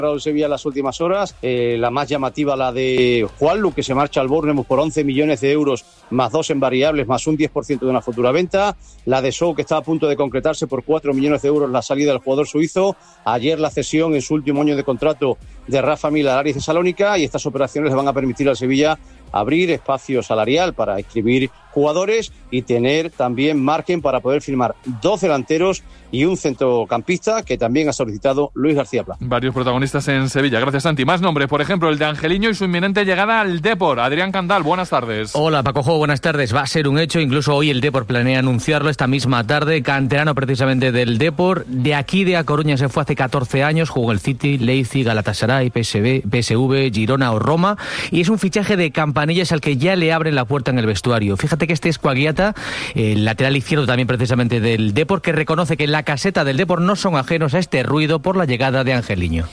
el Sevilla en las últimas horas, la más llamativa la de Juanlu, que se marcha al Bournemouth por 11 millones de euros, más 2 en variables, más un 10% de una futura venta, la de Sou, que está a punto de concretarse por 4 millones de euros la salida del jugador suizo, ayer la cesión en su último año de contrato de Rafa Mil al Aris Tesalónica, y estas operaciones le van a permitir al Sevilla abrir espacio salarial para inscribir jugadores y tener también margen para poder firmar 2 delanteros y un centrocampista que también ha solicitado Luis García Plaza. Varios protagonistas en Sevilla. Gracias, Santi. Más nombres, por ejemplo, el de Angeliño y su inminente llegada al Depor. Adrián Candal, buenas tardes. Hola, Paco Jo, buenas tardes. Va a ser un hecho, incluso hoy el Depor planea anunciarlo esta misma tarde. Canterano precisamente del Depor. De aquí de A Coruña se fue hace 14 años, jugó el City, Leipzig, Galatasaray, PSV, Girona o Roma, y es un fichaje de campanillas al que ya le abren la puerta en el vestuario. Fíjate que este es Coagliata, el lateral izquierdo también precisamente del Depor, que reconoce que en la caseta del Depor no son ajenos a este ruido por la llegada de Angeliño.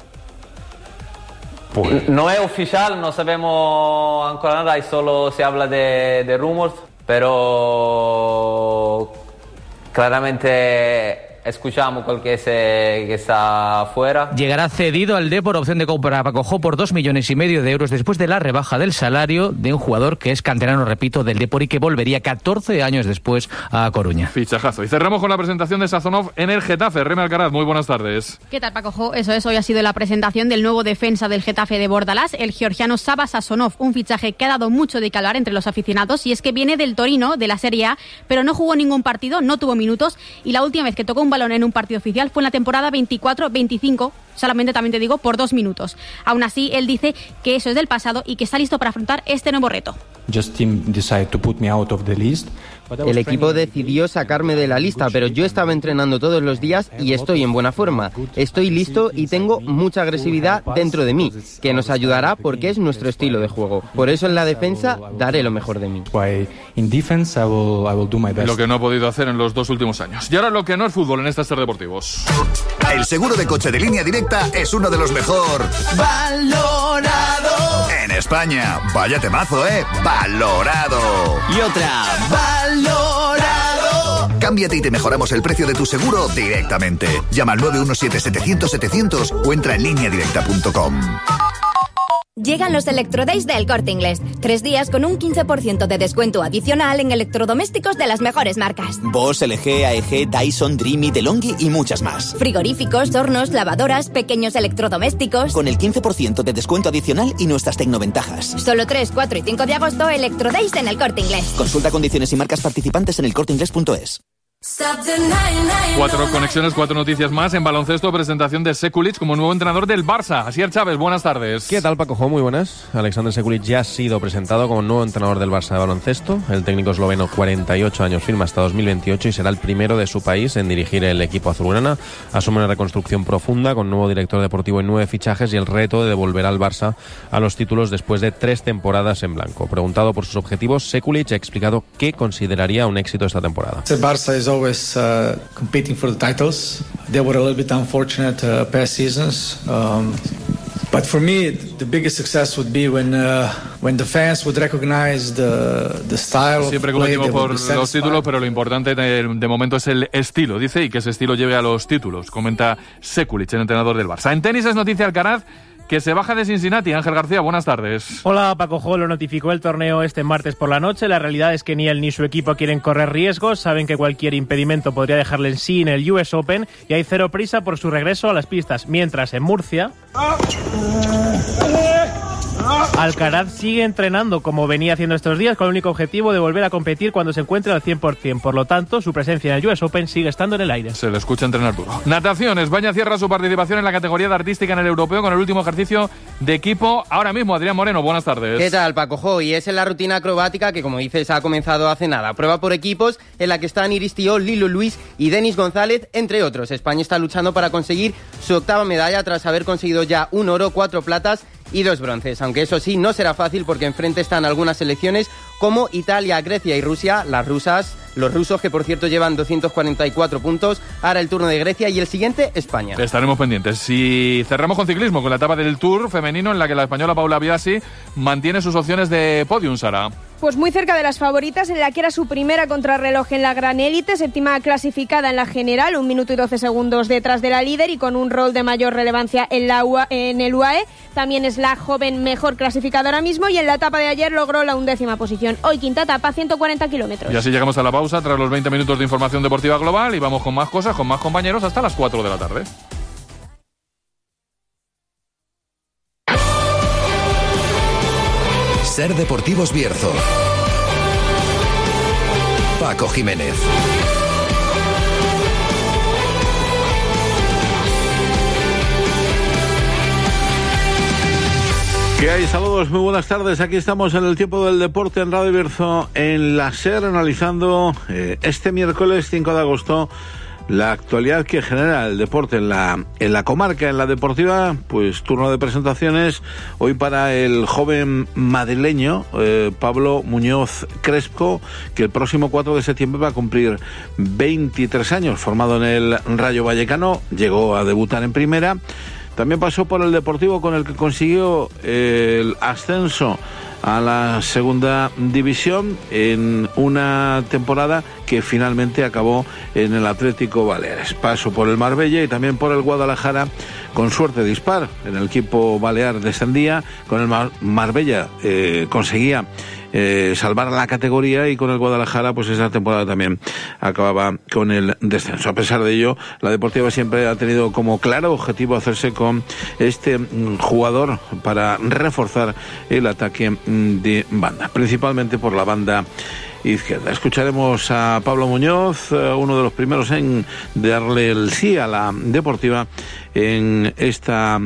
No es oficial, no sabemos ancora nada y solo se habla de rumores, pero claramente escuchamos cuál que está afuera. Llegará cedido al Depor, opción de compra Paco Jo por 2,5 millones de euros después de la rebaja del salario de un jugador que es canterano, repito, del Depor y que volvería 14 años después a Coruña. Fichajazo. Y cerramos con la presentación de Sazonov en el Getafe. Reme Alcaraz, muy buenas tardes. ¿Qué tal, Paco Jo? Eso es, hoy ha sido la presentación del nuevo defensa del Getafe de Bordalás, el georgiano Sava Sazonov, un fichaje que ha dado mucho de qué hablar entre los aficionados, y es que viene del Torino, de la Serie A, pero no jugó ningún partido, no tuvo minutos, y la última vez que tocó un balón en un partido oficial fue en la temporada 24-25, solamente también te digo por 2 minutos. Aún así, él dice que eso es del pasado y que está listo para afrontar este nuevo reto. El equipo decidió sacarme de la lista, pero yo estaba entrenando todos los días y estoy en buena forma. Estoy listo y tengo mucha agresividad dentro de mí, que nos ayudará porque es nuestro estilo de juego. Por eso en la defensa daré lo mejor de mí. Lo que no ha podido hacer en los 2 últimos años. Y ahora lo que no es fútbol en Ser Deportivos. El seguro de coche de Línea Directa es uno de los mejor valorado en España. Vaya temazo, valorado. Y otra, valorado. Cámbiate y te mejoramos el precio de tu seguro directamente. Llama al 917-700-700 o entra en lineadirecta.com. Llegan los Electrodays del Corte Inglés. 3 días con un 15% de descuento adicional en electrodomésticos de las mejores marcas. Bosch, LG, AEG, Dyson, Dreamy, DeLonghi y muchas más. Frigoríficos, hornos, lavadoras, pequeños electrodomésticos. Con el 15% de descuento adicional y nuestras tecnoventajas. Solo 3, 4 y 5 de agosto, Electrodays en el Corte Inglés. Consulta condiciones y marcas participantes en elcorteinglés.es. 4 conexiones, 4 noticias más. En baloncesto, presentación de Sekulic como nuevo entrenador del Barça. Asier Chávez, buenas tardes. ¿Qué tal, Paco Jo? Muy buenas. Alexander Sekulic ya ha sido presentado como nuevo entrenador del Barça de baloncesto. El técnico esloveno, 48 años, firma hasta 2028 y será el primero de su país en dirigir el equipo azulgrana. Asume una reconstrucción profunda con nuevo director deportivo y 9 fichajes y el reto de devolver al Barça a los títulos después de 3 temporadas en blanco. Preguntado por sus objetivos, Sekulic ha explicado qué consideraría un éxito esta temporada. El Barça es always competing for the titles. They were a little bit unfortunate past seasons. But for me, the biggest success would be when the fans would recognize the style. Siempre competimos por los títulos, pero lo importante de momento es el estilo, dice, y que ese estilo lleve a los títulos, comenta Sekulic, el entrenador del Barça. En tenis es noticia Alcaraz, que se baja de Cincinnati. Ángel García, buenas tardes. Hola, Paco Jo, lo notificó el torneo este martes por la noche. La realidad es que ni él ni su equipo quieren correr riesgos. Saben que cualquier impedimento podría dejarle en sí en el US Open y hay cero prisa por su regreso a las pistas. Mientras en Murcia, Alcaraz sigue entrenando como venía haciendo estos días con el único objetivo de volver a competir cuando se encuentre al 100%. Por lo tanto, su presencia en el US Open sigue estando en el aire. Se le escucha entrenar duro. Natación. España cierra su participación en la categoría de artística en el europeo con el último ejercicio de equipo. Ahora mismo, Adrián Moreno, buenas tardes. ¿Qué tal, Paco Jo? Y es en la rutina acrobática que, como dices, ha comenzado hace nada. Prueba por equipos en la que están Iris Tiol, Lilo Luis y Denis González, entre otros. España está luchando para conseguir su 8ª medalla tras haber conseguido ya 1 oro, 4 platas y 2 bronces. Aunque eso sí, no será fácil porque enfrente están algunas selecciones como Italia, Grecia y Rusia. Los rusos, que por cierto llevan 244 puntos. Ahora el turno de Grecia y el siguiente, España. Estaremos pendientes. Y cerramos con ciclismo, con la etapa del Tour femenino en la que la española Paula Biasi mantiene sus opciones de podium, Sara. Pues muy cerca de las favoritas, en la que era su primera contrarreloj en la gran élite, séptima clasificada en la general, 1 minuto y 12 segundos detrás de la líder y con un rol de mayor relevancia en el UAE. También es la joven mejor clasificada ahora mismo y en la etapa de ayer logró la 11ª posición. Hoy quinta etapa, 140 kilómetros. Y así llegamos a la pausa tras los 20 minutos de información deportiva global y vamos con más cosas, con más compañeros hasta las 4 de la tarde. Ser Deportivos Bierzo. Paco Jiménez. ¿Qué hay? Saludos, muy buenas tardes. Aquí estamos en el tiempo del deporte en Radio Bierzo, en la SER, analizando este miércoles 5 de agosto la actualidad que genera el deporte en la comarca, en la deportiva. Pues turno de presentaciones hoy para el joven madrileño Pablo Muñoz Crespo, que el próximo 4 de septiembre va a cumplir 23 años. Formado en el Rayo Vallecano, llegó a debutar en primera. También pasó por el Deportivo, con el que consiguió el ascenso a la segunda división en una temporada que finalmente acabó en el Atlético Baleares. Pasó por el Marbella y también por el Guadalajara, con suerte dispar. En el equipo balear descendía, con el Marbella conseguía salvar la categoría y con el Guadalajara pues esa temporada también acababa con el descenso. A pesar de ello, la Deportiva siempre ha tenido como claro objetivo hacerse con este jugador para reforzar el ataque de banda, principalmente por la banda izquierda. Escucharemos a Pablo Muñoz, uno de los primeros en darle el sí a la Deportiva en esta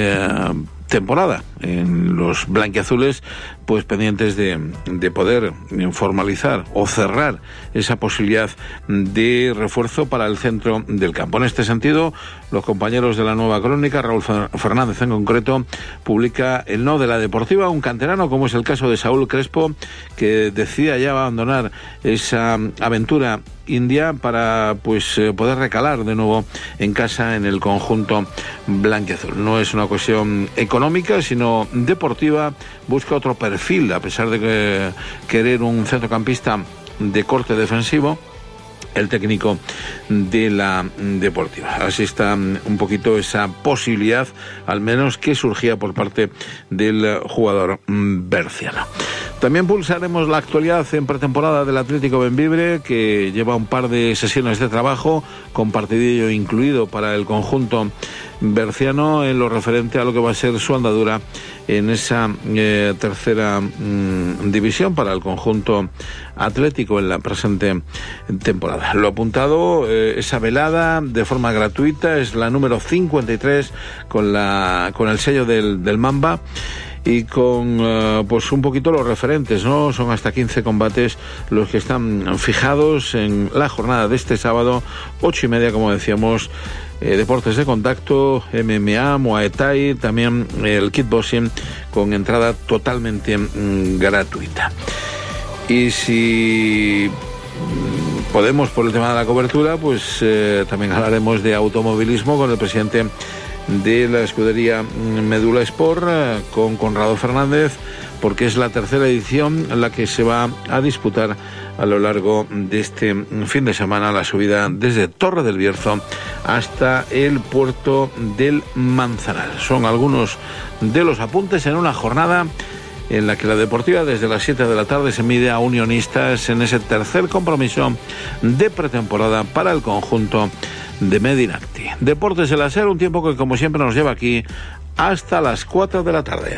temporada, en los blanquiazules, pues pendientes de poder formalizar o cerrar esa posibilidad de refuerzo para el centro del campo. En este sentido, los compañeros de la Nueva Crónica, Raúl Fernández en concreto, publica el no de la Deportiva, un canterano como es el caso de Saúl Crespo, que decía ya abandonar esa aventura india para pues poder recalar de nuevo en casa en el conjunto blanquiazul. No es una cuestión económica, sino deportiva. Busca otro perfil, a pesar de querer un centrocampista de corte defensivo, el técnico de la Deportiva. Así está un poquito esa posibilidad, al menos que surgía por parte del jugador berciano. También pulsaremos la actualidad en pretemporada del Atlético Bembibre, que lleva un par de sesiones de trabajo, con partidillo incluido para el conjunto berciano, en lo referente a lo que va a ser su andadura en esa tercera división para el conjunto atlético en la presente temporada. Lo apuntado, esa velada de forma gratuita es la número 53 con el sello del Mamba y con pues un poquito los referentes, ¿no? Son hasta 15 combates los que están fijados en la jornada de este sábado, 8:30, como decíamos. Deportes de contacto, MMA, Muay Thai, también el kickboxing con entrada totalmente gratuita. Y si podemos, por el tema de la cobertura, pues también hablaremos de automovilismo con el presidente de la escudería Medula Sport, con Conrado Fernández, porque es la tercera edición en la que se va a disputar a lo largo de este fin de semana la subida desde Torre del Bierzo hasta el puerto del Manzanar. Son algunos de los apuntes en una jornada en la que la Deportiva desde las 7 de la tarde se mide a Unionistas en ese tercer compromiso de pretemporada para el conjunto de Medinacti. Deportes de la SER, un tiempo que como siempre nos lleva aquí hasta las 4 de la tarde.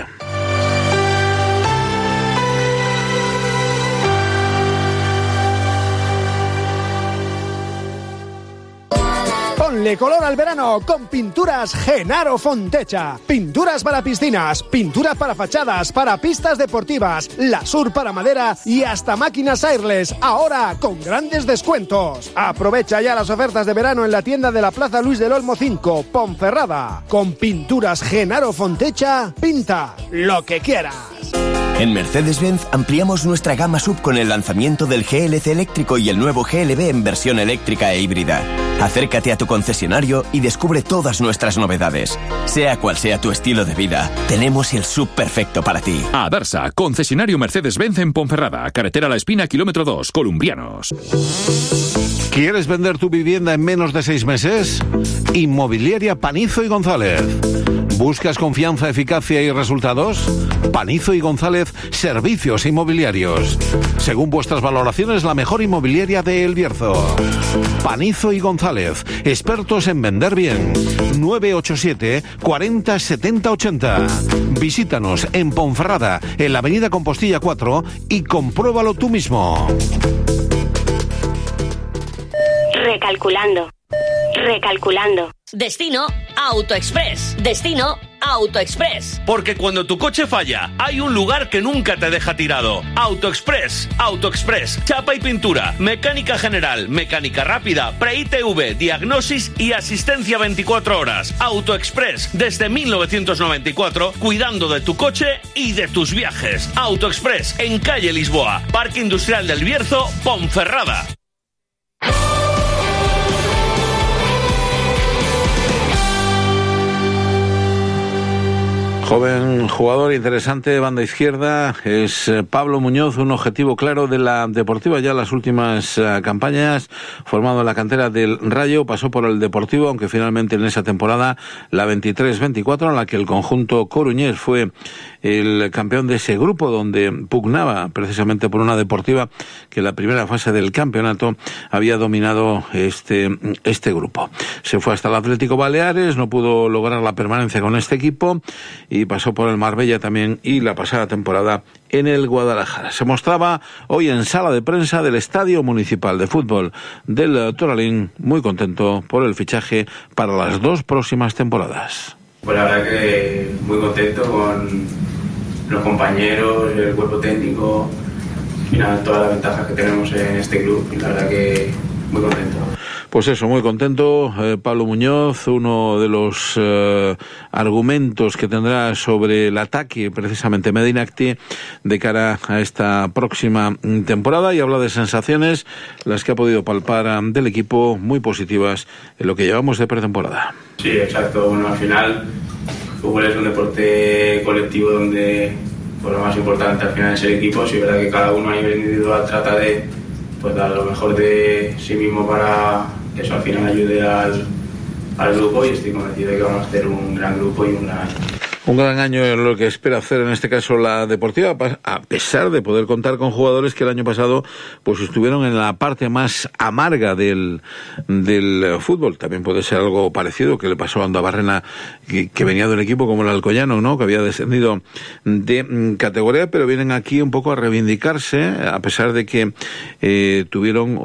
Ponle color al verano con Pinturas Genaro Fontecha. Pinturas para piscinas, pinturas para fachadas, para pistas deportivas, Lasur para madera y hasta máquinas airless, ahora con grandes descuentos. Aprovecha ya las ofertas de verano en la tienda de la Plaza Luis del Olmo 5, Ponferrada. Con Pinturas Genaro Fontecha, pinta lo que quieras. En Mercedes-Benz ampliamos nuestra gama SUV con el lanzamiento del GLC eléctrico y el nuevo GLB en versión eléctrica e híbrida. Acércate a tu concesionario y descubre todas nuestras novedades. Sea cual sea tu estilo de vida, tenemos el SUV perfecto para ti. Adarsa, concesionario Mercedes-Benz en Ponferrada, carretera La Espina, kilómetro 2, Columbianos. ¿Quieres vender tu vivienda en menos de 6 meses? Inmobiliaria Panizo y González. ¿Buscas confianza, eficacia y resultados? Panizo y González, servicios inmobiliarios. Según vuestras valoraciones, la mejor inmobiliaria de El Bierzo. Panizo y González, expertos en vender bien. 987 40 70 80. Visítanos en Ponferrada, en la avenida Compostilla 4 y compruébalo tú mismo. Recalculando. Destino AutoExpress. Destino AutoExpress. Porque cuando tu coche falla, hay un lugar que nunca te deja tirado. AutoExpress. AutoExpress. Chapa y pintura. Mecánica general. Mecánica rápida. Pre-ITV. Diagnosis y asistencia 24 horas. AutoExpress. Desde 1994, cuidando de tu coche y de tus viajes. AutoExpress. En calle Lisboa. Parque Industrial del Bierzo, Ponferrada. Joven jugador interesante, banda izquierda, es Pablo Muñoz, un objetivo claro de la Deportiva ya en las últimas campañas, formado en la cantera del Rayo, pasó por el Deportivo, aunque finalmente en esa temporada, la 23-24, en la que el conjunto coruñés fue el campeón de ese grupo, donde pugnaba precisamente por una Deportiva que en la primera fase del campeonato había dominado este grupo. Se fue hasta el Atlético Baleares, no pudo lograr la permanencia con este equipo, y pasó por el Marbella también y la pasada temporada en el Guadalajara. Se mostraba hoy en sala de prensa del Estadio Municipal de Fútbol del Toralín, muy contento por el fichaje para las 2 próximas temporadas. Pues la verdad que muy contento con los compañeros, el cuerpo técnico, al final todas las ventajas que tenemos en este club, y la verdad que muy contento. Pues eso, muy contento. Pablo Muñoz, uno de los argumentos que tendrá sobre el ataque precisamente Medinacti de cara a esta próxima temporada, y habla de sensaciones, las que ha podido palpar del equipo, muy positivas en lo que llevamos de pretemporada. Sí, exacto. Bueno, al final el fútbol es un deporte colectivo donde pues, lo más importante al final es el equipo. Sí, es verdad que cada uno a nivel individual trata de pues dar lo mejor de sí mismo para que eso al final ayude al grupo, y estoy convencido de que vamos a hacer un gran grupo y un gran año. Un gran año es lo que espera hacer en este caso la Deportiva, a pesar de poder contar con jugadores que el año pasado pues estuvieron en la parte más amarga del fútbol. También puede ser algo parecido que le pasó a Andabarrena, que venía de un equipo como el Alcoyano, ¿no?, que había descendido de categoría, pero vienen aquí un poco a reivindicarse, a pesar de que tuvieron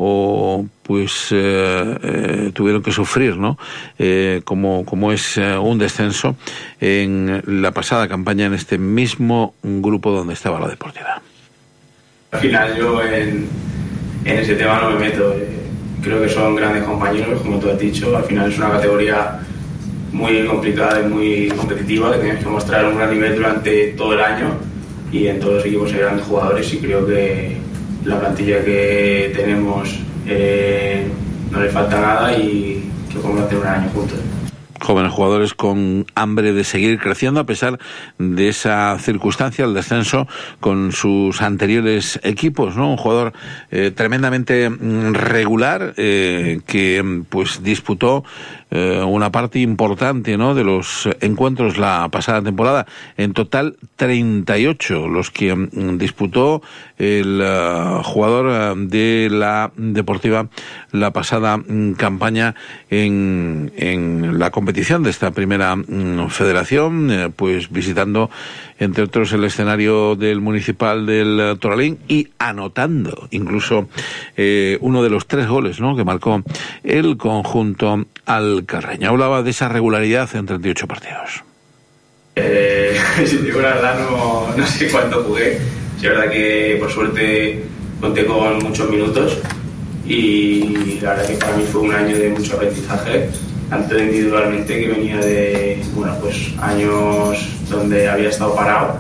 que sufrir, ¿no?, como es un descenso en la pasada campaña en este mismo grupo donde estaba la Deportiva. Al final yo en ese tema no me meto. Creo que son grandes compañeros, como tú has dicho. Al final es una categoría muy complicada y muy competitiva, que tienes que mostrar un gran nivel durante todo el año, y en todos los equipos hay grandes jugadores, y creo que la plantilla que tenemos no le falta nada y que podemos hacer un año juntos. Jóvenes jugadores con hambre de seguir creciendo a pesar de esa circunstancia, el descenso con sus anteriores equipos, ¿no? Un jugador tremendamente regular que pues disputó una parte importante, ¿no?, de los encuentros la pasada temporada. En total 38 los que disputó el jugador de la Deportiva la pasada campaña en la competición de esta primera federación, pues visitando entre otros el escenario del Municipal del Toralín y anotando incluso uno de los 3 goles, ¿no?, que marcó el conjunto alcarreño. Hablaba de esa regularidad en 38 partidos. Si te digo la verdad, no sé cuánto jugué. Es verdad que por suerte conté con muchos minutos, y la verdad que para mí fue un año de mucho aprendizaje, tanto individualmente, que venía de años donde había estado parado,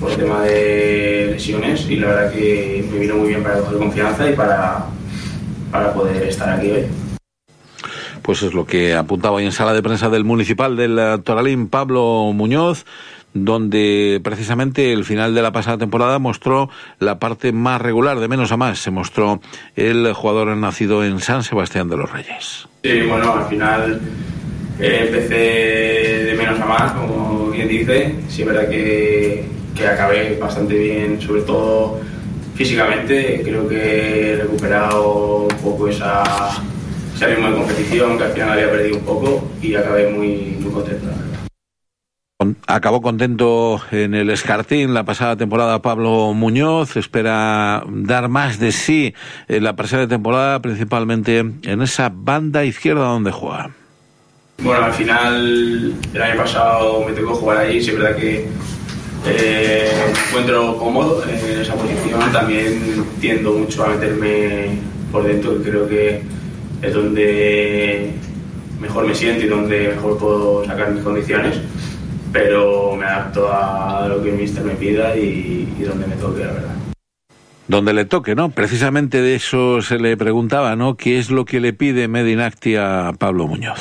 por el tema de lesiones, y la verdad que me vino muy bien para coger confianza y para poder estar aquí hoy. Pues es lo que apuntaba hoy en sala de prensa del Municipal del Toralín Pablo Muñoz, donde precisamente el final de la pasada temporada mostró la parte más regular, de menos a más. Se mostró el jugador nacido en San Sebastián de los Reyes. Sí, bueno, al final empecé de menos a más, como bien dice. Sí, es verdad que acabé bastante bien, sobre todo físicamente. Creo que he recuperado un poco ese ritmo de competición que al final había perdido un poco, y acabé muy contento, la verdad. Acabó contento en el Escartín la pasada temporada Pablo Muñoz. Espera dar más de sí en la presente temporada, principalmente en esa banda izquierda donde juega. Bueno, al final el año pasado me tocó jugar ahí. Sí, es verdad que me encuentro cómodo en esa posición. También tiendo mucho a meterme por dentro, que creo que es donde mejor me siento y donde mejor puedo sacar mis condiciones. Pero me adapto a lo que el míster me pida y donde me toque, la verdad. Donde le toque, ¿no? Precisamente de eso se le preguntaba, ¿no? ¿Qué es lo que le pide Medinacti a Pablo Muñoz?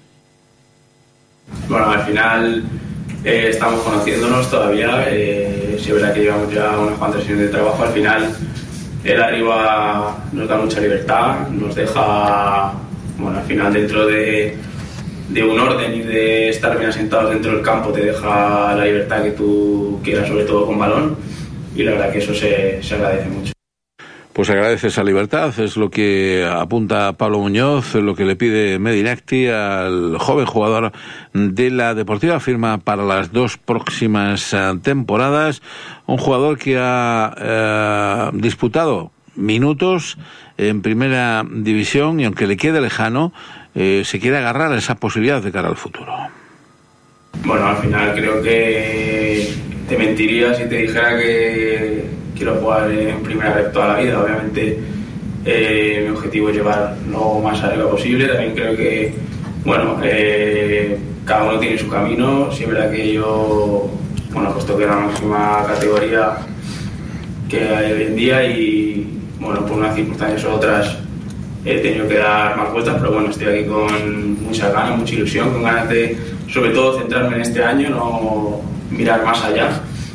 Bueno, al final estamos conociéndonos todavía. Sí, es verdad que llevamos ya unas cuantas sesiones de trabajo. Al final, él arriba nos da mucha libertad, nos deja, bueno, al final dentro de un orden y de estar bien asentados dentro del campo, te deja la libertad que tú quieras, sobre todo con balón, y la verdad que eso se agradece mucho. Pues agradece esa libertad, es lo que apunta Pablo Muñoz, lo que le pide Medinacti al joven jugador de la Deportiva. Firma para las 2 próximas temporadas, un jugador que ha disputado minutos en primera división, y aunque le quede lejano, se quiere agarrar a esa posibilidad de cara al futuro. Bueno, al final creo que te mentiría si te dijera que quiero jugar en primera red toda la vida. Obviamente mi objetivo es llevar lo más arriba posible. También creo que, bueno, cada uno tiene su camino. Sí es verdad que yo, bueno, pues toqué la máxima categoría que hay hoy en día, y bueno, por unas circunstancias u otras he tenido que dar más vueltas, pero bueno, estoy aquí con muchas ganas, mucha ilusión, con ganas de, sobre todo, centrarme en este año, no mirar más allá.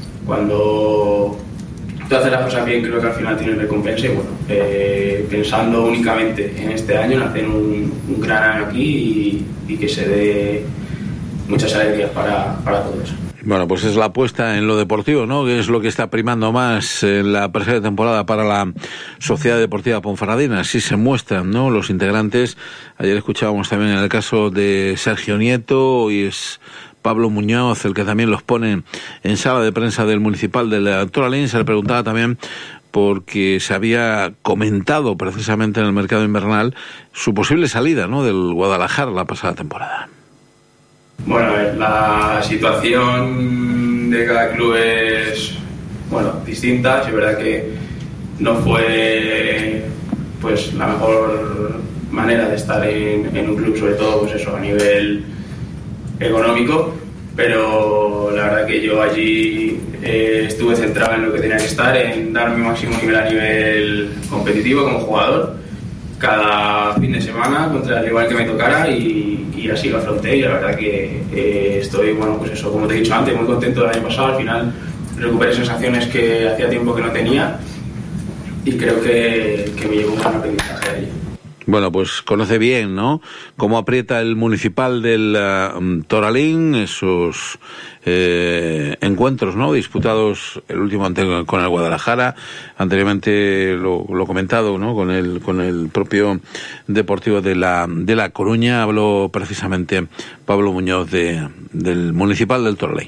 Cuando tú haces las cosas bien, creo que al final tienes recompensa, y bueno, pensando únicamente en este año, en hacer un gran año aquí y que se dé muchas alegrías para todos. Bueno, pues es la apuesta en lo deportivo, ¿no? Que es lo que está primando más en la presente temporada para la Sociedad Deportiva Ponferradina. Así se muestran, ¿no?, los integrantes. Ayer escuchábamos también en el caso de Sergio Nieto, y es Pablo Muñoz el que también los pone en sala de prensa del Municipal del Toralín. Se le preguntaba también porque se había comentado precisamente en el mercado invernal su posible salida, ¿no?, del Guadalajara la pasada temporada. Bueno, a ver, la situación de cada club es, bueno, distinta. Sí, es verdad que no fue, pues, la mejor manera de estar en un club, sobre todo, pues eso, a nivel económico, pero la verdad que yo allí estuve centrado en lo que tenía que estar, en dar mi máximo nivel a nivel competitivo como jugador, cada fin de semana contra el rival que me tocara, y así lo afronté, y la verdad que estoy, bueno, pues eso, como te he dicho antes, muy contento del año pasado. Al final recuperé sensaciones que hacía tiempo que no tenía, y creo que me llevo un gran aprendizaje de ello. Bueno, pues conoce bien, ¿no?, cómo aprieta el Municipal del Toralín, esos encuentros, ¿no?, disputados, el último con el Guadalajara, anteriormente lo comentado, ¿no?, con el propio Deportivo de la Coruña. Habló precisamente Pablo Muñoz del Municipal del Toralín.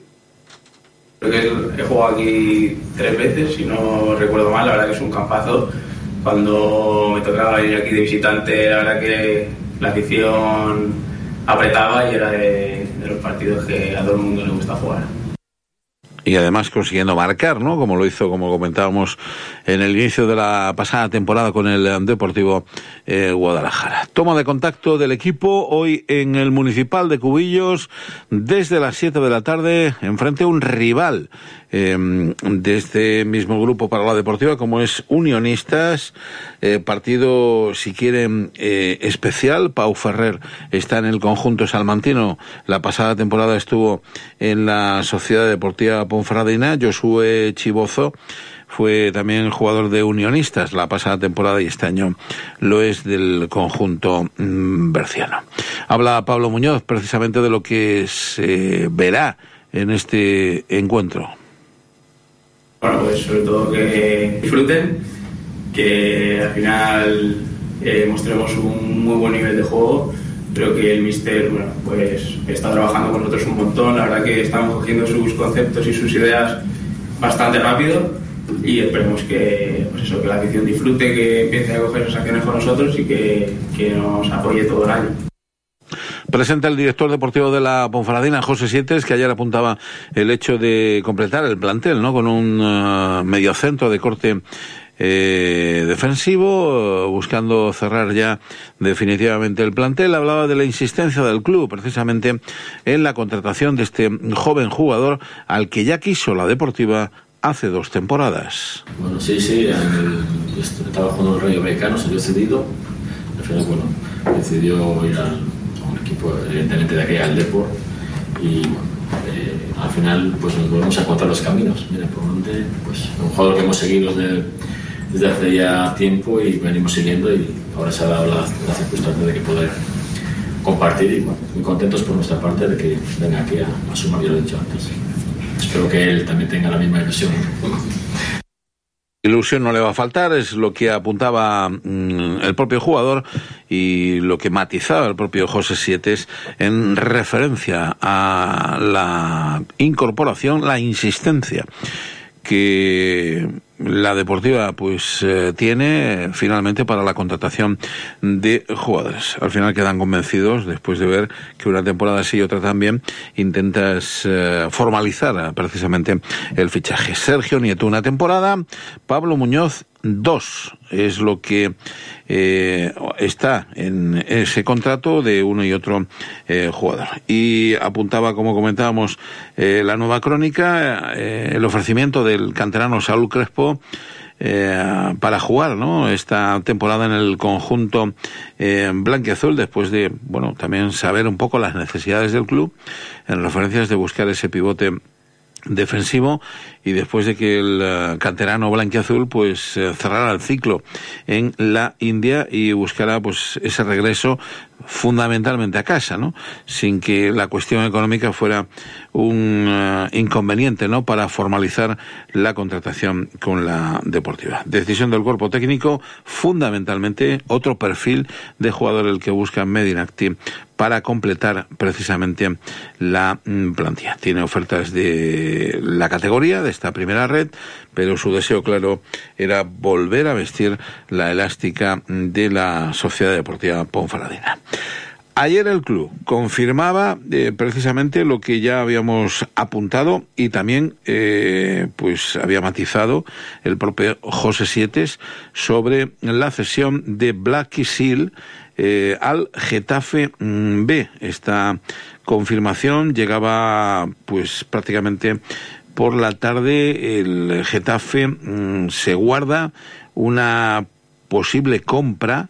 Creo que he jugado aquí 3 veces, si no recuerdo mal. La verdad que es un campazo. Cuando me tocaba ir aquí de visitante, la verdad que la afición apretaba, y era de los partidos que a todo el mundo le gusta jugar. y además consiguiendo marcar, ¿no? Como lo hizo, como comentábamos, en el inicio de la pasada temporada con el Deportivo Guadalajara. Toma de contacto del equipo hoy en el Municipal de Cubillos desde las 7 de la tarde, enfrente a un rival de este mismo grupo para la Deportiva, como es Unionistas. Partido, si quieren, especial. Pau Ferrer está en el conjunto salmantino. La pasada temporada estuvo en la Sociedad Deportiva Ponferradina. Josué Chibozo fue también jugador de Unionistas la pasada temporada y este año lo es del conjunto berciano. Habla Pablo Muñoz precisamente de lo que se verá en este encuentro. Bueno, pues sobre todo que disfruten, que al final mostremos un muy buen nivel de juego. Creo que el míster, bueno, pues está trabajando con nosotros un montón. La verdad que estamos cogiendo sus conceptos y sus ideas bastante rápido y esperemos que, pues eso, que la afición disfrute, que empiece a coger esas acciones con nosotros y que nos apoye todo el año. Presenta el director deportivo de la Ponferradina, José Sietes, que ayer apuntaba el hecho de completar el plantel, ¿no? Con un mediocentro de corte defensivo, buscando cerrar ya definitivamente el plantel. Hablaba de la insistencia del club precisamente en la contratación de este joven jugador al que ya quiso la Deportiva hace 2 temporadas. Bueno, sí, estaba jugando el Rayo Vallecano, salió cedido. Al final, bueno, decidió ir a un equipo evidentemente de aquí, al Depor, y bueno, al final pues nos volvemos a encontrar los caminos. Mira, por donde, pues un jugador que hemos seguido desde hace ya tiempo y venimos siguiendo, y ahora se ha dado la circunstancia de que poder compartir, y bueno, muy contentos por nuestra parte de que venga aquí a sumar, ya lo he dicho antes. Espero que él también tenga la misma ilusión. Ilusión no le va a faltar, es lo que apuntaba el propio jugador y lo que matizaba el propio José Sietes en referencia a la incorporación, la insistencia que la Deportiva pues tiene finalmente para la contratación de jugadores. Al final quedan convencidos, después de ver que una temporada sí y otra también, intentas formalizar precisamente el fichaje. Sergio Nieto 1 temporada, Pablo Muñoz 2, es lo que está en ese contrato de uno y otro jugador. Y apuntaba, como comentábamos, la nueva crónica, el ofrecimiento del canterano Saúl Crespo para jugar, ¿no?, esta temporada en el conjunto blanquiazul, después de, bueno, también saber un poco las necesidades del club en referencias de buscar ese pivote defensivo, y después de que el canterano blanquiazul pues cerrara el ciclo en la India y buscara pues ese regreso fundamentalmente a casa, ¿no?, sin que la cuestión económica fuera un inconveniente, ¿no?, para formalizar la contratación con la Deportiva. Decisión del cuerpo técnico, fundamentalmente otro perfil de jugador el que busca Medinacti para completar precisamente la plantilla. Tiene ofertas de la categoría, de esta primera red, pero su deseo claro era volver a vestir la elástica de la Sociedad Deportiva Ponferradina. Ayer el club confirmaba precisamente lo que ya habíamos apuntado y también pues había matizado el propio José Sietes sobre la cesión de Blackie Seal al Getafe B. Esta confirmación llegaba pues prácticamente por la tarde. El Getafe se guarda una posible compra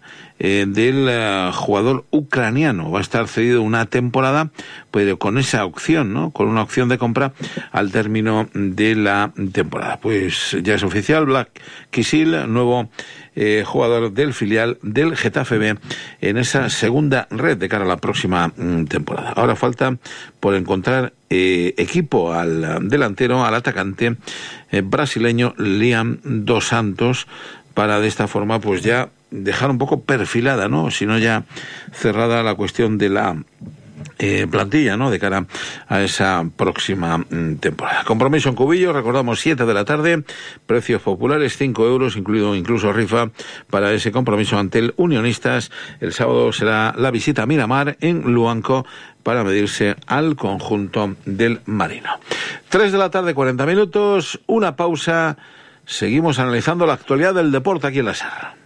del jugador ucraniano. Va a estar cedido una temporada, pero con esa opción, ¿no?, con una opción de compra al término de la temporada. Pues ya es oficial, Black Kisil, nuevo jugador del filial del Getafe B en esa segunda red de cara a la próxima temporada. Ahora falta por encontrar equipo al delantero, al atacante brasileño Liam dos Santos, para de esta forma pues ya dejar un poco perfilada, ¿no?, sino ya cerrada la cuestión de la plantilla, ¿no?, de cara a esa próxima temporada. Compromiso en Cubillo, recordamos 7 de la tarde, precios populares, 5 euros, incluido incluso rifa para ese compromiso ante el Unionistas. El sábado será la visita a Miramar en Luanco para medirse al conjunto del Marino. 3 de la tarde, 40 minutos, una pausa. Seguimos analizando la actualidad del deporte aquí en la SER.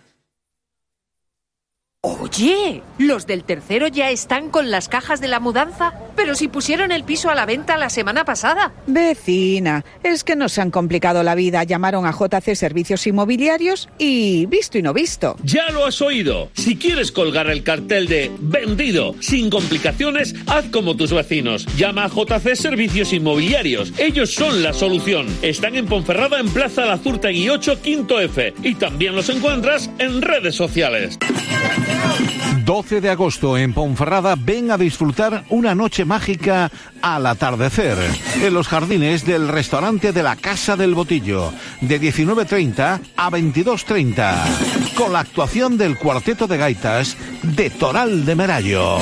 Oye, ¿los del tercero ya están con las cajas de la mudanza? Pero si pusieron el piso a la venta la semana pasada. Vecina, es que nos han complicado la vida. Llamaron a JC Servicios Inmobiliarios y visto y no visto. Ya lo has oído. Si quieres colgar el cartel de vendido sin complicaciones, haz como tus vecinos. Llama a JC Servicios Inmobiliarios. Ellos son la solución. Están en Ponferrada, en Plaza Lazurtegui 8, Quinto F. Y también los encuentras en redes sociales. 12 de agosto en Ponferrada, ven a disfrutar una noche mágica al atardecer en los jardines del restaurante de la Casa del Botillo, de 19:30 a 22:30, con la actuación del cuarteto de gaitas de Toral de Merallo.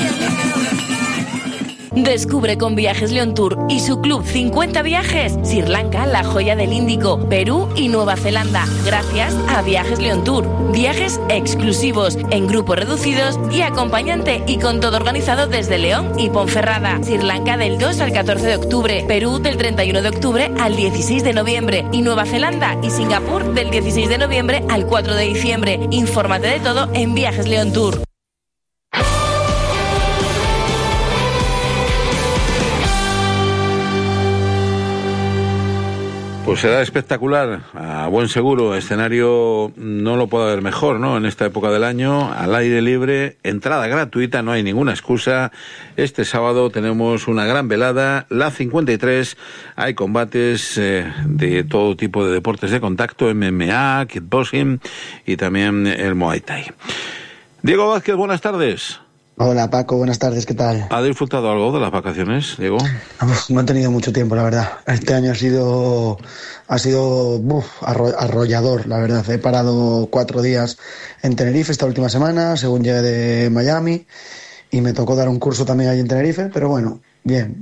Descubre con Viajes León Tour y su club 50 viajes Sri Lanka, la joya del Índico, Perú y Nueva Zelanda, gracias a Viajes León Tour. Viajes exclusivos, en grupos reducidos y acompañante, y con todo organizado desde León y Ponferrada. Sri Lanka del 2 al 14 de octubre, Perú del 31 de octubre al 16 de noviembre y Nueva Zelanda y Singapur del 16 de noviembre al 4 de diciembre. Infórmate de todo en Viajes León Tour. Pues será espectacular, a buen seguro, escenario no lo puede haber mejor, ¿no?, en esta época del año, al aire libre, entrada gratuita, no hay ninguna excusa. Este sábado tenemos una gran velada, la 53, hay combates de todo tipo de deportes de contacto, MMA, kickboxing y también el Muay Thai. Diego Vázquez, buenas tardes. Hola Paco, buenas tardes, ¿qué tal? ¿Ha disfrutado algo de las vacaciones, Diego? No he tenido mucho tiempo, la verdad. Este año ha sido arrollador, la verdad. He parado 4 días en Tenerife esta última semana, según llegué de Miami, y me tocó dar un curso también allí en Tenerife, pero bueno, bien,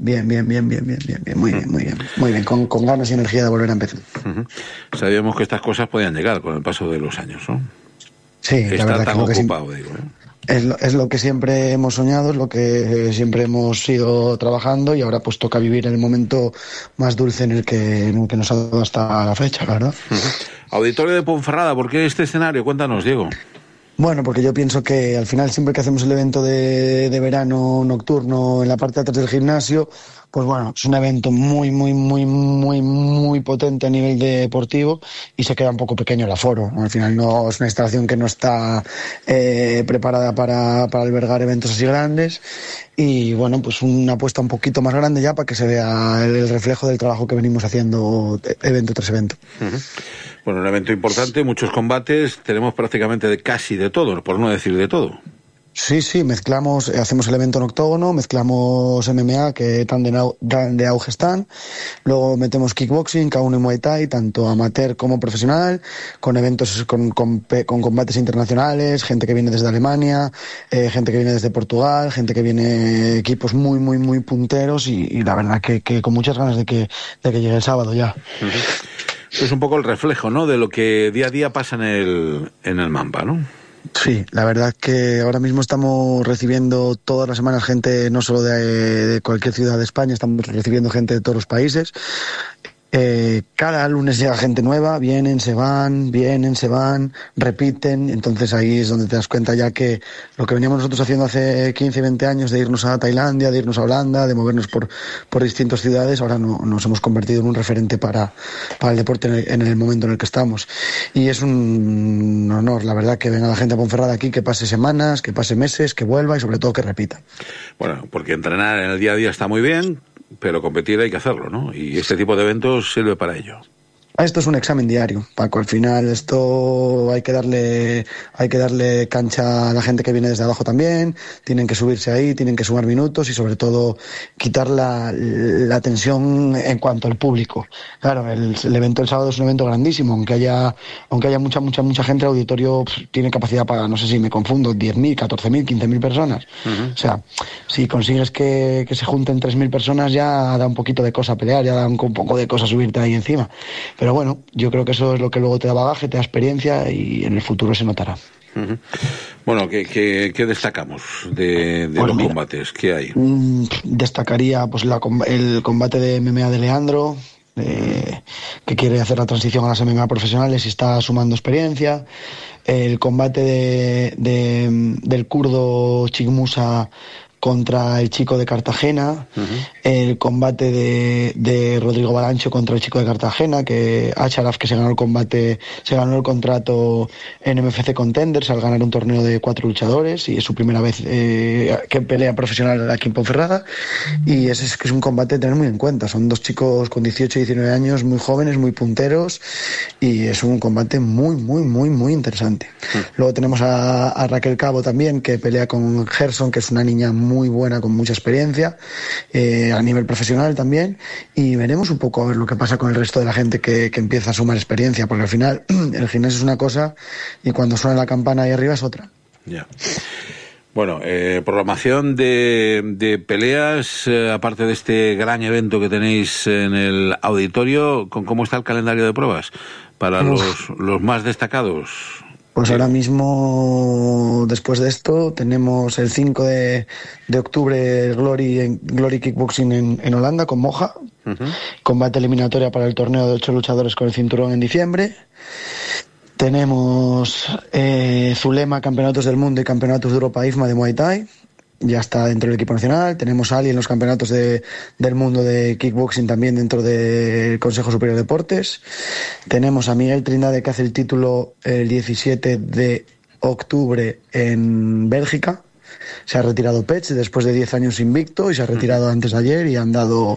muy bien, con ganas y energía de volver a empezar. Uh-huh. Sabíamos que estas cosas podían llegar con el paso de los años, ¿no? Sí, la verdad, tan ocupado, digo, ¿eh? Es lo que siempre hemos soñado, es lo que siempre hemos ido trabajando, y ahora pues toca vivir el momento más dulce en el que nos ha dado hasta la fecha, la verdad. Uh-huh. Auditorio de Ponferrada, ¿por qué este escenario? Cuéntanos, Diego. Bueno, porque yo pienso que al final, siempre que hacemos el evento de verano nocturno en la parte de atrás del gimnasio, pues bueno, es un evento muy potente a nivel deportivo, y se queda un poco pequeño el aforo. Al final no es una instalación que no está preparada para albergar eventos así grandes, y bueno, pues una apuesta un poquito más grande ya para que se vea el reflejo del trabajo que venimos haciendo evento tras evento. Uh-huh. Bueno, un evento importante, muchos combates, tenemos prácticamente casi de todo, por no decir de todo. Sí, hacemos el evento en octógono, mezclamos MMA, que tan de auge están, luego metemos kickboxing, K1 y Muay Thai, tanto amateur como profesional, con eventos con combates internacionales, gente que viene desde Alemania, gente que viene desde Portugal, gente que viene equipos muy punteros, y la verdad que con muchas ganas de que llegue el sábado ya. Es un poco el reflejo, ¿no?, de lo que día a día pasa en el Mamba, ¿no? Sí, la verdad que ahora mismo estamos recibiendo todas las semanas gente, no solo de cualquier ciudad de España, estamos recibiendo gente de todos los países. Cada lunes llega gente nueva, vienen, se van, repiten. Entonces ahí es donde te das cuenta ya que lo que veníamos nosotros haciendo hace 15, 20 años, de irnos a Tailandia, de irnos a Holanda, de movernos por distintas ciudades, ahora nos hemos convertido en un referente para el deporte en el momento en el que estamos. Y es un honor, la verdad, que venga la gente a Ponferrada aquí, que pase semanas, que pase meses, que vuelva y sobre todo que repita. Bueno, porque entrenar en el día a día está muy bien, pero competir hay que hacerlo, ¿no? Y este tipo de eventos sirve para ello. Esto es un examen diario, Paco. Al final esto hay que darle cancha a la gente que viene desde abajo también. Tienen que subirse ahí, tienen que sumar minutos y sobre todo quitar la tensión en cuanto al público. Claro, el evento del sábado es un evento grandísimo, aunque haya mucha gente, el auditorio tiene capacidad para, no sé si me confundo, 10.000, 14.000, 15.000 personas. O sea, si consigues que se junten 3.000 personas ya da un poquito de cosa pelear, ya da un poco de cosa subirte ahí encima. Pero bueno, yo creo que eso es lo que luego te da bagaje, te da experiencia y en el futuro se notará. Bueno, ¿qué destacamos de los combates? ¿Qué hay? Destacaría pues el combate de MMA de Leandro, que quiere hacer la transición a las MMA profesionales y está sumando experiencia. El combate del kurdo Chigmusa contra el chico de Cartagena, el combate de Rodrigo Balancho contra el chico de Cartagena, que Acharaf, que se ganó el contrato en MFC Contenders al ganar un torneo de 4 luchadores y es su primera vez que pelea profesional aquí en Ponferrada, y es un combate a tener muy en cuenta. Son dos chicos con 18 y 19 años, muy jóvenes, muy punteros, y es un combate muy, muy, muy, muy interesante. Luego tenemos a Raquel Cabo también, que pelea con Gerson, que es una niña muy buena, con mucha experiencia a nivel profesional también, y veremos un poco a ver lo que pasa con el resto de la gente que empieza a sumar experiencia, porque al final el gimnasio es una cosa y cuando suena la campana ahí arriba es otra. Ya. Bueno, programación de peleas, aparte de este gran evento que tenéis en el auditorio, ¿cómo está el calendario de pruebas para los más destacados? Pues ahora mismo, después de esto, tenemos el 5 de octubre Glory Kickboxing en Holanda con Moja. Combate eliminatoria para el torneo de 8 luchadores con el cinturón en diciembre. Tenemos Zulema, Campeonatos del Mundo y Campeonatos de Europa IFMA de Muay Thai. Ya está dentro del equipo nacional. Tenemos a Ali en los campeonatos del mundo de kickboxing también dentro del Consejo Superior de Deportes. Tenemos a Miguel Trindade, que hace el título el 17 de octubre en Bélgica. Se ha retirado Pech después de 10 años invicto y se ha retirado antes de ayer, y han dado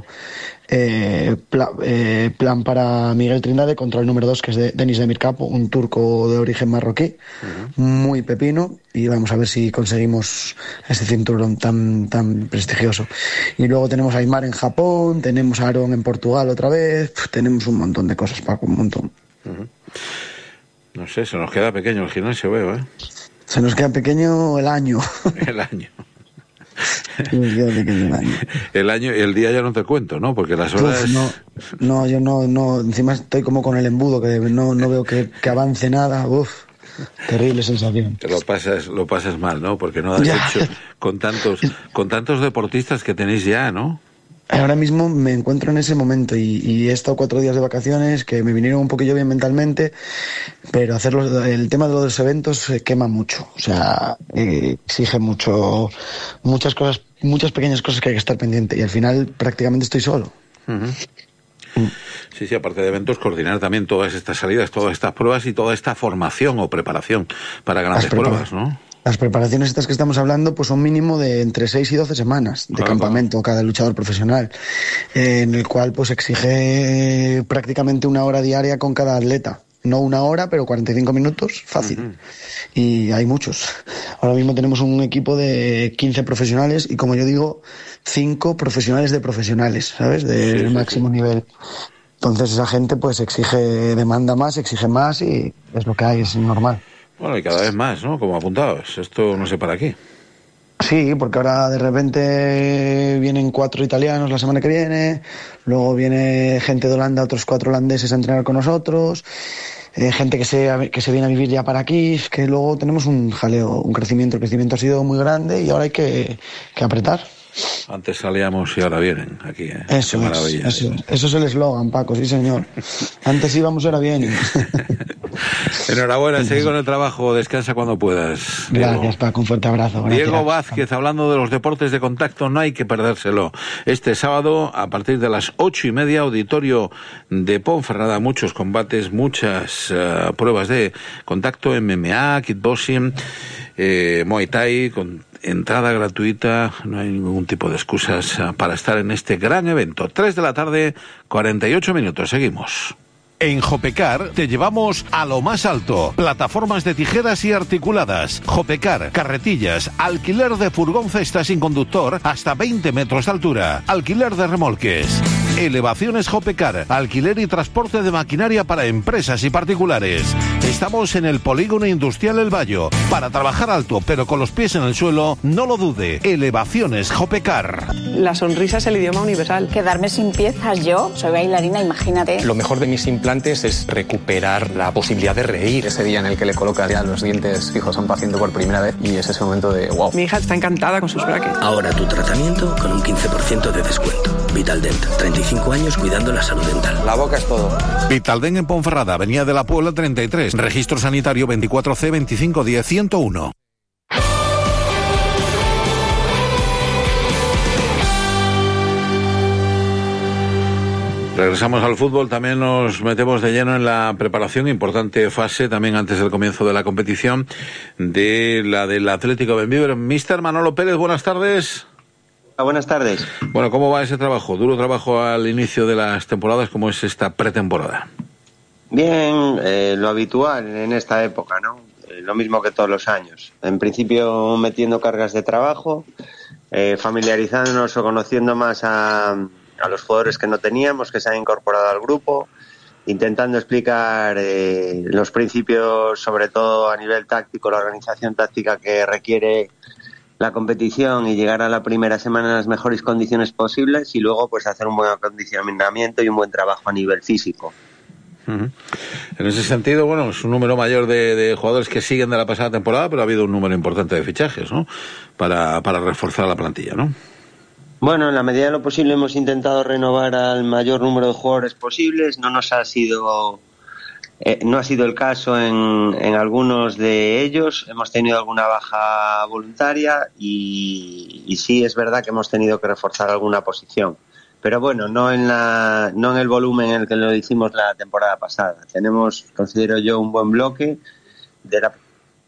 plan para Miguel Trindade contra el número 2, que es Denis Demircapo, un turco de origen marroquí, muy pepino, y vamos a ver si conseguimos ese cinturón tan prestigioso. Y luego tenemos a Aymar en Japón, tenemos a Aaron en Portugal otra vez, tenemos un montón de cosas, Paco, un montón. No sé, se nos queda pequeño el gimnasio, veo, Se nos queda pequeño el año. El año. El año y el día ya no te cuento, ¿no? Porque las horas... No, yo no. Encima estoy como con el embudo, que no veo que avance nada. Terrible sensación. Te lo pasas mal, ¿no? Porque no has hecho con tantos deportistas que tenéis ya, ¿no? Ahora mismo me encuentro en ese momento y he estado 4 días de vacaciones que me vinieron un poquillo bien mentalmente, pero el tema de los eventos se quema mucho, o sea, exige muchas cosas, muchas pequeñas cosas que hay que estar pendiente, y al final prácticamente estoy solo. Sí, aparte de eventos, coordinar también todas estas salidas, todas estas pruebas y toda esta formación o preparación para grandes pruebas, ¿no? Las preparaciones estas que estamos hablando pues son mínimo de entre 6 y 12 semanas de campamento cada luchador profesional, en el cual pues exige prácticamente 1 hora diaria con cada atleta. No 1 hora, pero 45 minutos, fácil. Y hay muchos. Ahora mismo tenemos un equipo de 15 profesionales y, como yo digo, 5 profesionales de profesionales, ¿sabes? Del máximo nivel. Entonces esa gente pues demanda más, exige más, y es lo que hay, es normal. Bueno, y cada vez más, ¿no? Como apuntabas, esto no sé para qué. Sí, porque ahora de repente vienen 4 italianos la semana que viene, luego viene gente de Holanda, otros 4 holandeses a entrenar con nosotros, gente que se viene a vivir ya para aquí, que luego tenemos un jaleo, un crecimiento. El crecimiento ha sido muy grande y ahora hay que apretar. Antes salíamos y ahora vienen aquí, ¿eh? Eso Qué maravilla. Eso es el eslogan, Paco, sí señor. Antes íbamos, ahora vienen. Enhorabuena, sigue con el trabajo, descansa cuando puedas. Gracias, Paco, un fuerte abrazo. Gracias. Diego Vázquez, hablando de los deportes de contacto, no hay que perdérselo. Este sábado, a partir de las 8:30, auditorio de Ponferrada, muchos combates, muchas pruebas de contacto, MMA, kickboxing, Muay Thai, con entrada gratuita, no hay ningún tipo de excusas para estar en este gran evento. 3 de la tarde, 48 minutos, seguimos. En Jopecar te llevamos a lo más alto. Plataformas de tijeras y articuladas. Jopecar, carretillas, alquiler de furgón cesta sin conductor hasta 20 metros de altura. Alquiler de remolques. Elevaciones Jopecar, alquiler y transporte de maquinaria para empresas y particulares. Estamos en el Polígono Industrial El Bayo. Para trabajar alto pero con los pies en el suelo, no lo dude. Elevaciones Jopecar. La sonrisa es el idioma universal. Quedarme sin piezas, yo soy bailarina, imagínate. Lo mejor de mis implantes es recuperar la posibilidad de reír. Ese día en el que le colocas ya los dientes fijos a un paciente por primera vez y es ese momento de wow. Mi hija está encantada con sus brackets. Ahora tu tratamiento con un 15% de descuento. Vitaldent, 35 años cuidando la salud dental. La boca es todo. Vitaldent en Ponferrada, Avenida de la Puebla 33. Registro sanitario 24C 2510 101. Regresamos al fútbol, también nos metemos de lleno en la preparación, importante fase también antes del comienzo de la competición de la del Atlético Bembibre. Mister Manolo Pérez, buenas tardes. Buenas tardes. Bueno, ¿cómo va ese trabajo? Duro trabajo al inicio de las temporadas, ¿cómo es esta pretemporada? Bien, lo habitual en esta época, ¿no? Lo mismo que todos los años. En principio metiendo cargas de trabajo, familiarizándonos o conociendo más a los jugadores que no teníamos, que se han incorporado al grupo, intentando explicar los principios, sobre todo a nivel táctico, la organización táctica que requiere la competición y llegar a la primera semana en las mejores condiciones posibles y luego pues hacer un buen acondicionamiento y un buen trabajo a nivel físico. Uh-huh. En ese sentido, bueno, es un número mayor de jugadores que siguen de la pasada temporada, pero ha habido un número importante de fichajes, ¿no? Para reforzar la plantilla, ¿no? Bueno, en la medida de lo posible hemos intentado renovar al mayor número de jugadores posibles. No ha sido el caso en algunos de ellos. Hemos tenido alguna baja voluntaria y sí es verdad que hemos tenido que reforzar alguna posición. Pero bueno, no en el volumen en el que lo hicimos la temporada pasada. Tenemos, considero yo, un buen bloque de la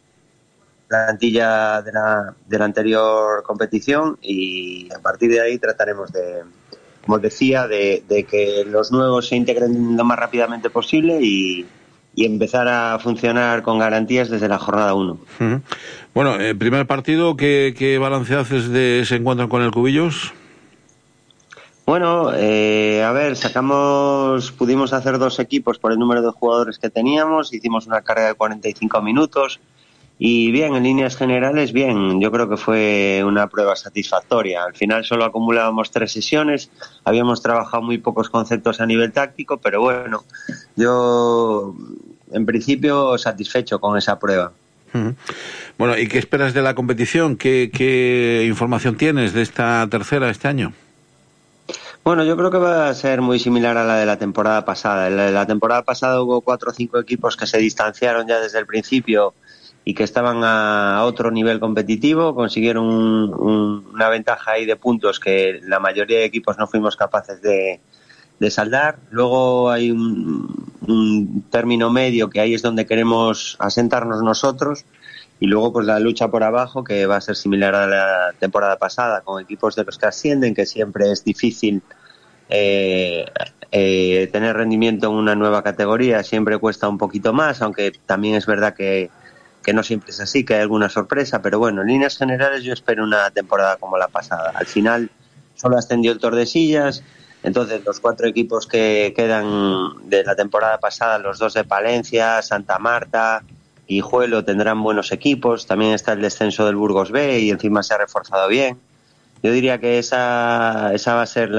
plantilla de la anterior competición y a partir de ahí trataremos de, como decía, de que los nuevos se integren lo más rápidamente posible y empezar a funcionar con garantías desde la jornada 1. Uh-huh. Bueno, primer partido, ¿qué balance haces de ese encuentro con el Cubillos? Bueno, a ver, pudimos hacer 2 equipos por el número de jugadores que teníamos, hicimos una carga de 45 minutos y bien, en líneas generales, bien, yo creo que fue una prueba satisfactoria. Al final solo acumulábamos 3 sesiones, habíamos trabajado muy pocos conceptos a nivel táctico, pero bueno, yo en principio satisfecho con esa prueba. Uh-huh. Bueno, ¿y qué esperas de la competición? ¿Qué información tienes de esta tercera este año? Bueno, yo creo que va a ser muy similar a la de la temporada pasada. En la temporada pasada hubo 4 o 5 equipos que se distanciaron ya desde el principio y que estaban a otro nivel competitivo, consiguieron una ventaja ahí de puntos que la mayoría de equipos no fuimos capaces de saldar. Luego hay un término medio que ahí es donde queremos asentarnos nosotros y luego pues la lucha por abajo que va a ser similar a la temporada pasada con equipos de los que ascienden, que siempre es difícil tener rendimiento en una nueva categoría, siempre cuesta un poquito más, aunque también es verdad que no siempre es así, que hay alguna sorpresa, pero bueno, en líneas generales yo espero una temporada como la pasada. Al final solo ascendió el Tordesillas, entonces los 4 equipos que quedan de la temporada pasada, los 2 de Palencia, Santa Marta y Juelo, tendrán buenos equipos. También está el descenso del Burgos B y encima se ha reforzado bien. Yo diría que esa va a ser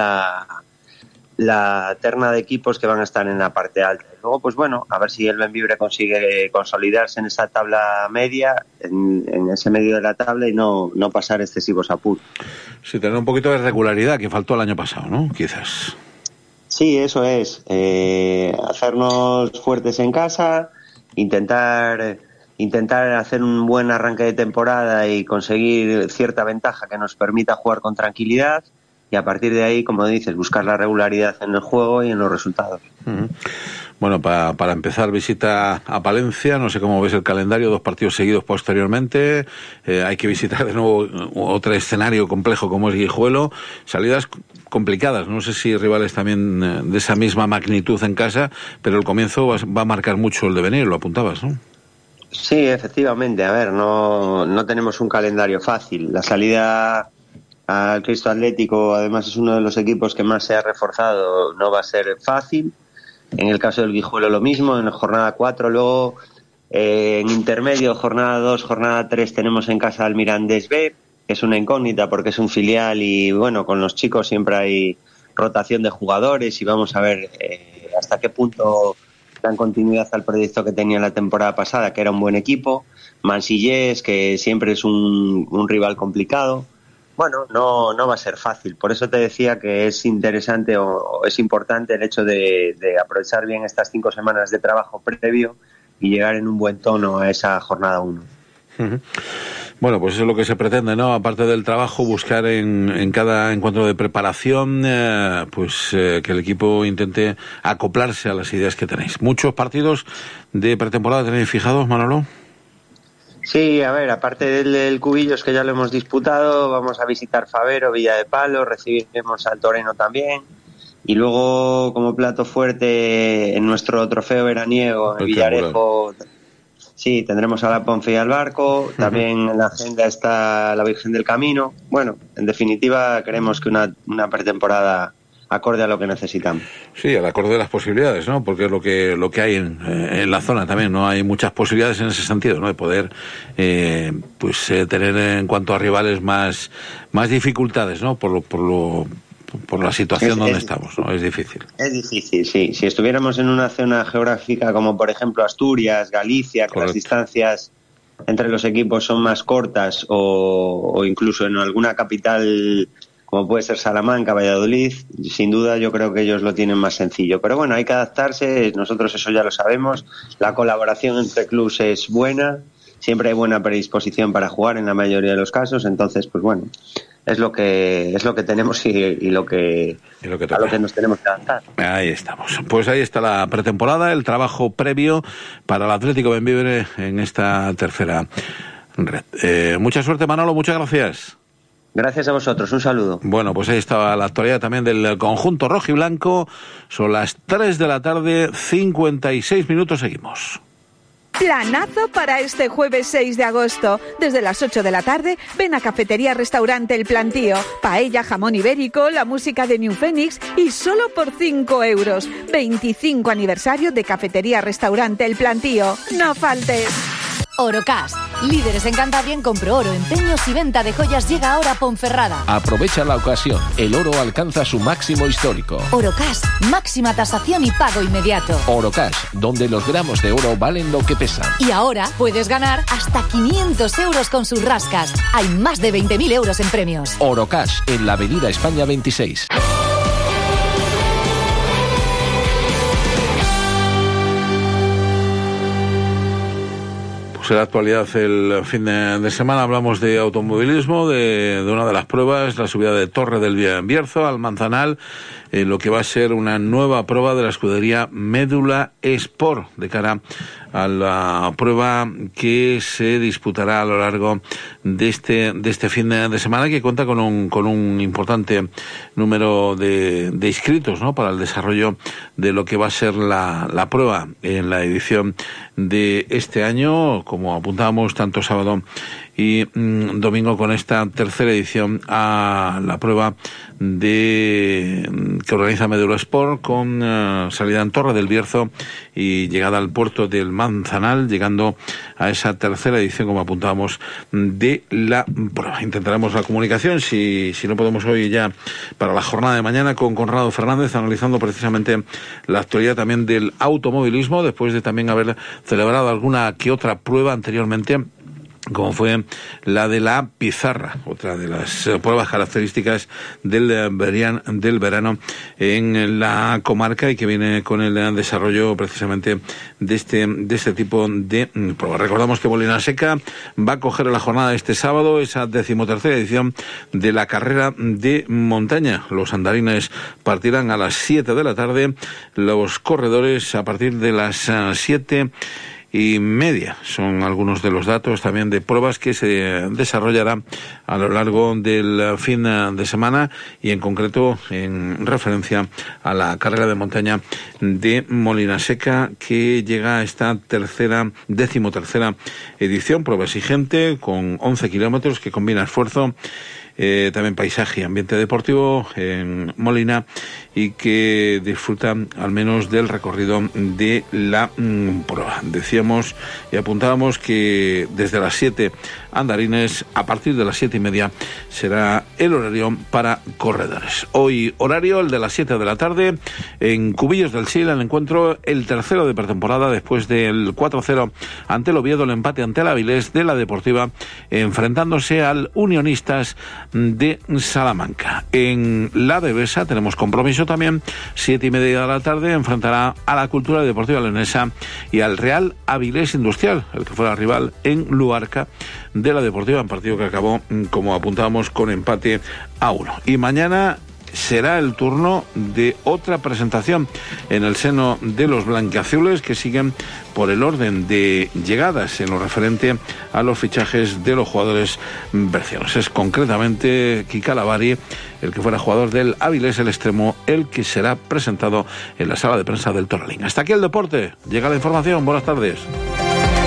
la terna de equipos que van a estar en la parte alta. Y luego, pues bueno, a ver si el Bembibre consigue consolidarse en esa tabla media, en ese medio de la tabla y no pasar excesivos apuros. Sí, tener un poquito de regularidad que faltó el año pasado, ¿no? Quizás. Sí, eso es. Hacernos fuertes en casa, intentar hacer un buen arranque de temporada y conseguir cierta ventaja que nos permita jugar con tranquilidad. Y a partir de ahí, como dices, buscar la regularidad en el juego y en los resultados. Uh-huh. Bueno, para empezar, visita a Palencia, no sé cómo ves el calendario, 2 partidos seguidos posteriormente, hay que visitar de nuevo otro escenario complejo como es Guijuelo, salidas complicadas. No sé si rivales también de esa misma magnitud en casa, pero el comienzo va a marcar mucho el devenir, lo apuntabas, ¿no? Sí, efectivamente. A ver, no tenemos un calendario fácil. La salida al Cristo Atlético, además, es uno de los equipos que más se ha reforzado. No va a ser fácil. En el caso del Guijuelo lo mismo, en la jornada 4, luego en intermedio, jornada 2, jornada 3, tenemos en casa al Mirandés B, que es una incógnita porque es un filial y bueno, con los chicos siempre hay rotación de jugadores y vamos a ver hasta qué punto dan continuidad al proyecto que tenía la temporada pasada, que era un buen equipo. Mansillés, que siempre es un rival complicado. Bueno, no va a ser fácil. Por eso te decía que es interesante o es importante el hecho de aprovechar bien estas 5 semanas de trabajo previo y llegar en un buen tono a esa jornada 1. Bueno, pues eso es lo que se pretende, ¿no? Aparte del trabajo, buscar en cada encuentro de preparación, que el equipo intente acoplarse a las ideas que tenéis. ¿Muchos partidos de pretemporada tenéis fijados, Manolo? Sí, a ver, aparte del Cubillos, que ya lo hemos disputado, vamos a visitar Favero, Villa de Palo, recibiremos al Toreno también. Y luego, como plato fuerte, en nuestro trofeo veraniego, en Villarejo, sí, tendremos a la Ponfe y al Barco. También en la agenda está la Virgen del Camino. Bueno, en definitiva, queremos que una pretemporada acorde a lo que necesitamos. Sí, al acorde de las posibilidades, ¿no? Porque es lo que hay en la zona también, ¿no? Hay muchas posibilidades en ese sentido, ¿no? De poder, tener en cuanto a rivales más dificultades, ¿no? Por la situación donde estamos, ¿no? Es difícil. Es difícil, sí. Si estuviéramos en una zona geográfica como, por ejemplo, Asturias, Galicia, que las distancias entre los equipos son más cortas, o incluso en alguna capital como puede ser Salamanca, Valladolid, sin duda yo creo que ellos lo tienen más sencillo. Pero bueno, hay que adaptarse, nosotros eso ya lo sabemos. La colaboración entre clubes es buena, siempre hay buena predisposición para jugar en la mayoría de los casos, entonces, pues bueno, es lo que tenemos y lo que a lo que nos tenemos que adaptar. Ahí estamos. Pues ahí está la pretemporada, el trabajo previo para el Atlético Bembibre en esta tercera red. Mucha suerte, Manolo, muchas gracias. Gracias a vosotros, un saludo. Bueno, pues ahí estaba la actualidad también del conjunto rojiblanco. Son las 3 de la tarde, 56 minutos, seguimos. Planazo para este jueves 6 de agosto. Desde las 8 de la tarde, ven a Cafetería Restaurante El Plantío. Paella, jamón ibérico, la música de New Phoenix y solo por 5 euros. 25 aniversario de Cafetería Restaurante El Plantío. No faltes. Orocas, líderes en Cantabria en compro oro, empeños y venta de joyas, llega ahora a Ponferrada. Aprovecha la ocasión, el oro alcanza su máximo histórico. Orocas, máxima tasación y pago inmediato. Orocas, donde los gramos de oro valen lo que pesan. Y ahora puedes ganar hasta 500 euros con sus rascas. Hay más de 20.000 euros en premios. Orocas, en la Avenida España 26. En la actualidad, el fin de semana hablamos de automovilismo, de una de las pruebas, la subida de Torre del Bierzo al Manzanal, lo que va a ser una nueva prueba de la escudería Médula Sport, de cara a la prueba que se disputará a lo largo de este fin de semana, que cuenta con un importante número de inscritos, ¿no?, para el desarrollo de lo que va a ser la prueba en la edición de este año, como apuntábamos, tanto sábado y domingo, con esta tercera edición a la prueba que organiza Médula Sport, con salida en Torre del Bierzo y llegada al puerto del Manzanal, llegando a esa tercera edición, como apuntábamos, de la prueba. Intentaremos la comunicación, si no podemos hoy, ya para la jornada de mañana, con Conrado Fernández, analizando precisamente la actualidad también del automovilismo, después de también haber celebrado alguna que otra prueba anteriormente, como fue la de la Pizarra, otra de las pruebas características del verano en la comarca, y que viene con el desarrollo precisamente de este tipo de pruebas. Recordamos que Molina Seca va a coger la jornada este sábado, esa 13ª edición de la carrera de montaña. Los andarines partirán a las 7 de la tarde, los corredores a partir de las 7:30. 1:30. Son algunos de los datos también de pruebas que se desarrollarán a lo largo del fin de semana y en concreto en referencia a la carrera de montaña de Molina Seca, que llega a esta 13ª edición, prueba exigente con 11 kilómetros que combina esfuerzo, también paisaje y ambiente deportivo en Molina, y que disfruta al menos del recorrido de la prueba. Decíamos y apuntábamos que desde las 7 andarines, a partir de las 7:30 será el horario para corredores. Hoy horario el de las 7 de la tarde en Cubillos del Sil, el encuentro, el tercero de pretemporada después del 4-0 ante el Oviedo, el empate ante el Avilés de la Deportiva, enfrentándose al Unionistas de Salamanca. En la Devesa tenemos compromiso también, 7:30 de la tarde, enfrentará a la Cultura Deportiva Leonesa y al Real Avilés Industrial, el que fuera rival en Luarca de la Deportiva, en partido que acabó, como apuntábamos, con empate a 1. Y mañana será el turno de otra presentación en el seno de los blanquiazules, que siguen por el orden de llegadas en lo referente a los fichajes de los jugadores bercianos. Es concretamente Kika Lavari, el que fuera jugador del Avilés, el extremo, el que será presentado en la sala de prensa del Torrelín. Hasta aquí el deporte. Llega la información. Buenas tardes.